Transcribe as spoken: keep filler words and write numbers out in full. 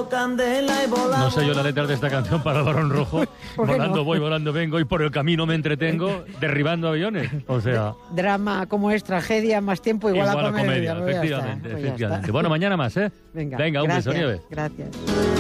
No sé yo la letra de esta canción para el Barón Rojo. Volando no? voy, volando vengo y por el camino me entretengo derribando aviones. O sea... Drama como es tragedia, más tiempo igual, igual a comedia. comedia. Efectivamente, pues efectivamente. Bueno, mañana más, ¿eh? Venga, Venga un gracias, beso, Nieves. Gracias.